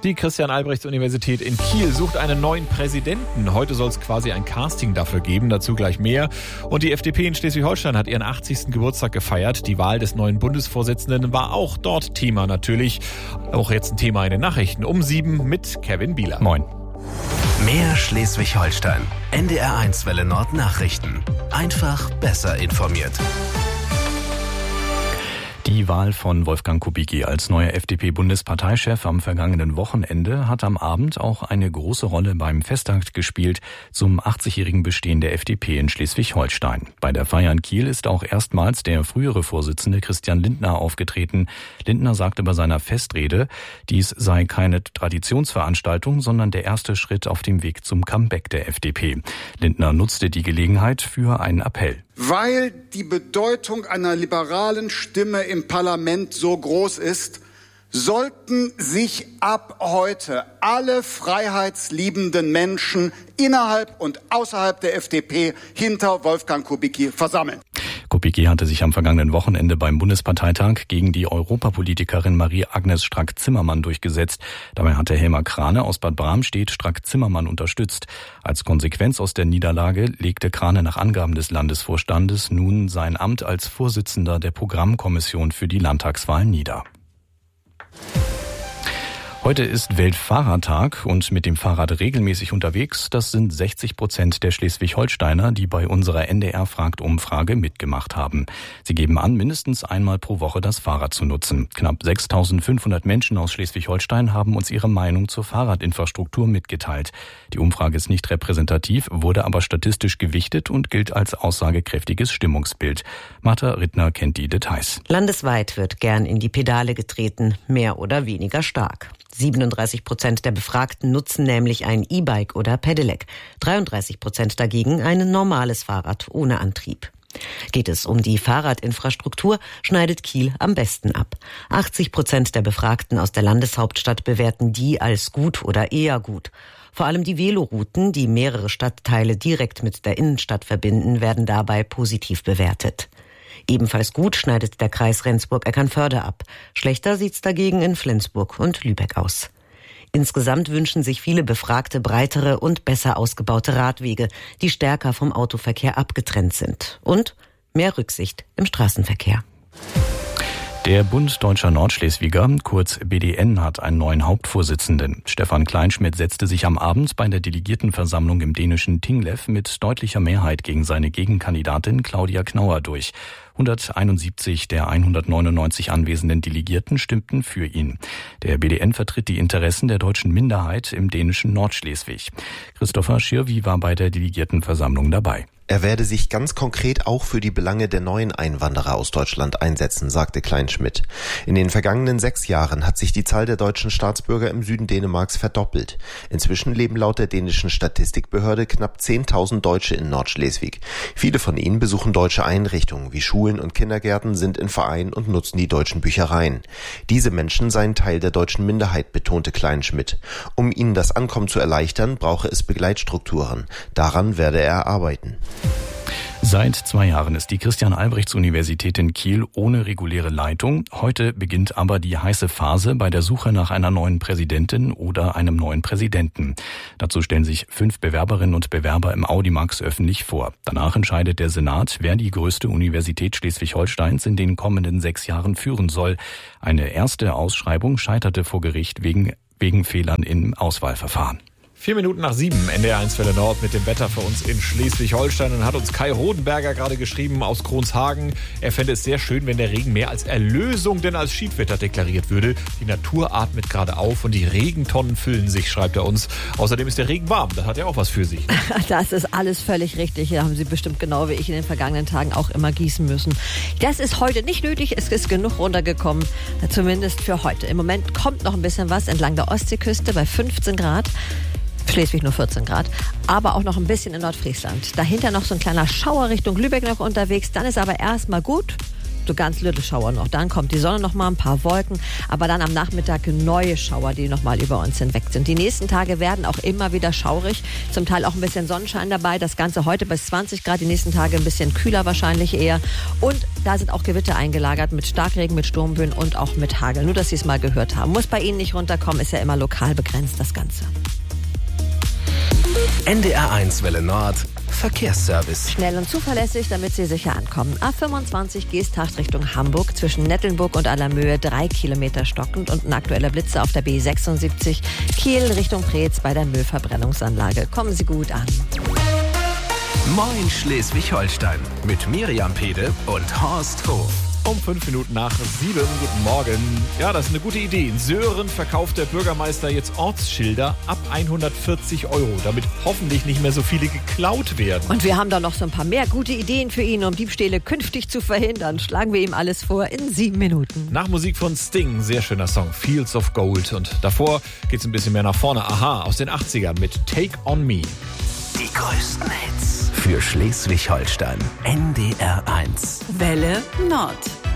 Die Christian-Albrechts-Universität in Kiel sucht einen neuen Präsidenten. Heute soll es quasi ein Casting dafür geben, dazu gleich mehr. Und die FDP in Schleswig-Holstein hat ihren 80. Geburtstag gefeiert. Die Wahl des neuen Bundesvorsitzenden war auch dort Thema natürlich. Auch jetzt ein Thema in den Nachrichten um 7 mit Kevin Bieler. Moin. Mehr Schleswig-Holstein. NDR1 Welle Nord Nachrichten. Einfach besser informiert. Die Wahl von Wolfgang Kubicki als neuer FDP-Bundesparteichef am vergangenen Wochenende hat am Abend auch eine große Rolle beim Festakt gespielt zum 80-jährigen Bestehen der FDP in Schleswig-Holstein. Bei der Feier in Kiel ist auch erstmals der frühere Vorsitzende Christian Lindner aufgetreten. Lindner sagte bei seiner Festrede, dies sei keine Traditionsveranstaltung, sondern der erste Schritt auf dem Weg zum Comeback der FDP. Lindner nutzte die Gelegenheit für einen Appell. Weil die Bedeutung einer liberalen Stimme im Parlament so groß ist, sollten sich ab heute alle freiheitsliebenden Menschen innerhalb und außerhalb der FDP hinter Wolfgang Kubicki versammeln. Kubicki hatte sich am vergangenen Wochenende beim Bundesparteitag gegen die Europapolitikerin Marie-Agnes Strack-Zimmermann durchgesetzt. Dabei hatte Helma Krane aus Bad Bramstedt Strack-Zimmermann unterstützt. Als Konsequenz aus der Niederlage legte Krane nach Angaben des Landesvorstandes nun sein Amt als Vorsitzender der Programmkommission für die Landtagswahl nieder. Heute ist Weltfahrradtag und mit dem Fahrrad regelmäßig unterwegs. Das sind 60% der Schleswig-Holsteiner, die bei unserer NDR-Fragt-Umfrage mitgemacht haben. Sie geben an, mindestens einmal pro Woche das Fahrrad zu nutzen. Knapp 6.500 Menschen aus Schleswig-Holstein haben uns ihre Meinung zur Fahrradinfrastruktur mitgeteilt. Die Umfrage ist nicht repräsentativ, wurde aber statistisch gewichtet und gilt als aussagekräftiges Stimmungsbild. Martha Rittner kennt die Details. Landesweit wird gern in die Pedale getreten, mehr oder weniger stark. 37% der Befragten nutzen nämlich ein E-Bike oder Pedelec, 33% dagegen ein normales Fahrrad ohne Antrieb. Geht es um die Fahrradinfrastruktur, schneidet Kiel am besten ab. 80% der Befragten aus der Landeshauptstadt bewerten die als gut oder eher gut. Vor allem die Velorouten, die mehrere Stadtteile direkt mit der Innenstadt verbinden, werden dabei positiv bewertet. Ebenfalls gut schneidet der Kreis Rendsburg-Eckernförde ab. Schlechter sieht's dagegen in Flensburg und Lübeck aus. Insgesamt wünschen sich viele Befragte breitere und besser ausgebaute Radwege, die stärker vom Autoverkehr abgetrennt sind. Und mehr Rücksicht im Straßenverkehr. Der Bund Deutscher Nordschleswiger, kurz BDN, hat einen neuen Hauptvorsitzenden. Stefan Kleinschmidt setzte sich am Abend bei der Delegiertenversammlung im dänischen Tinglev mit deutlicher Mehrheit gegen seine Gegenkandidatin Claudia Knauer durch. 171 der 199 anwesenden Delegierten stimmten für ihn. Der BDN vertritt die Interessen der deutschen Minderheit im dänischen Nordschleswig. Christopher Schirvi war bei der Delegiertenversammlung dabei. Er werde sich ganz konkret auch für die Belange der neuen Einwanderer aus Deutschland einsetzen, sagte Kleinschmidt. In den vergangenen 6 Jahren hat sich die Zahl der deutschen Staatsbürger im Süden Dänemarks verdoppelt. Inzwischen leben laut der dänischen Statistikbehörde knapp 10.000 Deutsche in Nordschleswig. Viele von ihnen besuchen deutsche Einrichtungen wie Schulen und Kindergärten, sind in Vereinen und nutzen die deutschen Büchereien. Diese Menschen seien Teil der deutschen Minderheit, betonte Kleinschmidt. Um ihnen das Ankommen zu erleichtern, brauche es Begleitstrukturen. Daran werde er arbeiten. Seit 2 Jahren ist die Christian-Albrechts-Universität in Kiel ohne reguläre Leitung. Heute beginnt aber die heiße Phase bei der Suche nach einer neuen Präsidentin oder einem neuen Präsidenten. Dazu stellen sich 5 Bewerberinnen und Bewerber im Audimax öffentlich vor. Danach entscheidet der Senat, wer die größte Universität Schleswig-Holsteins in den kommenden 6 Jahren führen soll. Eine erste Ausschreibung scheiterte vor Gericht wegen Fehlern im Auswahlverfahren. 4 Minuten nach 7, NDR1 Welle Nord mit dem Wetter für uns in Schleswig-Holstein. Und hat uns Kai Rodenberger gerade geschrieben aus Kronshagen. Er fände es sehr schön, wenn der Regen mehr als Erlösung denn als Schiedwetter deklariert würde. Die Natur atmet gerade auf und die Regentonnen füllen sich, schreibt er uns. Außerdem ist der Regen warm, das hat ja auch was für sich. Das ist alles völlig richtig. Da haben Sie bestimmt genau wie ich in den vergangenen Tagen auch immer gießen müssen. Das ist heute nicht nötig, es ist genug runtergekommen, zumindest für heute. Im Moment kommt noch ein bisschen was entlang der Ostseeküste bei 15 Grad. Schleswig nur 14 Grad, aber auch noch ein bisschen in Nordfriesland. Dahinter noch so ein kleiner Schauer Richtung Lübeck noch unterwegs. Dann ist aber erstmal gut. so ganz little Schauer noch. Dann kommt die Sonne noch mal, ein paar Wolken, aber dann am Nachmittag neue Schauer, die noch mal über uns hinweg sind. Die nächsten Tage werden auch immer wieder schaurig, zum Teil auch ein bisschen Sonnenschein dabei. Das Ganze heute bis 20 Grad, die nächsten Tage ein bisschen kühler wahrscheinlich eher. Und da sind auch Gewitter eingelagert mit Starkregen, mit Sturmböen und auch mit Hagel. Nur, dass Sie es mal gehört haben. Muss bei Ihnen nicht runterkommen, ist ja immer lokal begrenzt, das Ganze. NDR1 Welle Nord, Verkehrsservice. Schnell und zuverlässig, damit Sie sicher ankommen. A25 Geesthacht Richtung Hamburg, zwischen Nettelnburg und Allermöhe 3 Kilometer stockend und ein aktueller Blitzer auf der B76 Kiel Richtung Preetz bei der Müllverbrennungsanlage. Kommen Sie gut an. Moin Schleswig-Holstein mit Miriam Pede und Horst Hof. Um 5 Minuten nach 7. Guten Morgen. Ja, das ist eine gute Idee. In Söhren verkauft der Bürgermeister jetzt Ortsschilder ab 140 €, damit hoffentlich nicht mehr so viele geklaut werden. Und wir haben da noch so ein paar mehr gute Ideen für ihn, um Diebstähle künftig zu verhindern. Schlagen wir ihm alles vor in 7 Minuten. Nach Musik von Sting, sehr schöner Song, Fields of Gold. Und davor geht's ein bisschen mehr nach vorne. Aha, aus den 80ern mit Take on Me. Die größten Hits für Schleswig-Holstein. NDR1. Welle Nord.